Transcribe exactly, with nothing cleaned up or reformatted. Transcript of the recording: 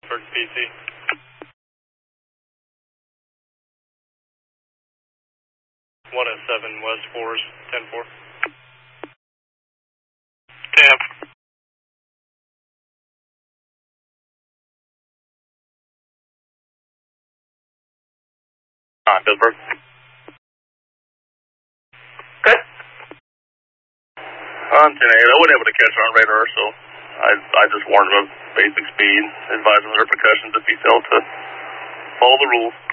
First P C. one oh seven West fours, ten four. Camp. Ah, Pittsburgh. Okay. On ten eight, I wasn't able to catch her on radar, so I I just warned him of basic speed, advised him of the repercussions if he failed to follow the rules.